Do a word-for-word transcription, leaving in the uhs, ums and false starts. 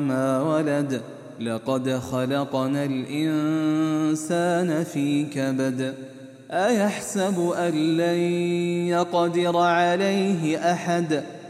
ما ولد لقد خلقنا الإنسان في كبد أيحسب أن لن يقدر عليه أحد